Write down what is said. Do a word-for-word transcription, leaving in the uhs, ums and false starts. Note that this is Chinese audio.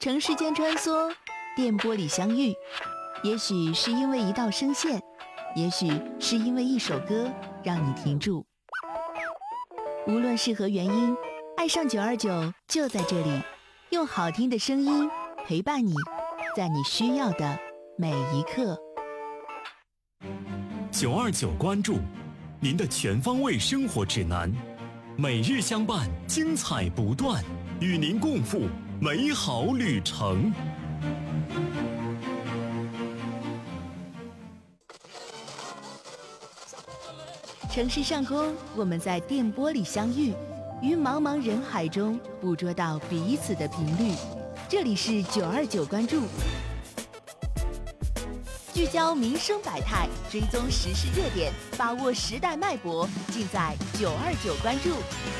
城市间穿梭，电波里相遇，也许是因为一道声线，也许是因为一首歌让你停住。无论是何原因，爱上九二九就在这里，用好听的声音陪伴你，在你需要的每一刻。 九二九关注，您的全方位生活指南，每日相伴，精彩不断，与您共赴美好旅程。 城市上空，我们在电波里相遇，于茫茫人海中捕捉到彼此的频率。这里是九二九关注，聚焦民生百态，追踪时事热点，把握时代脉搏，尽在九二九关注。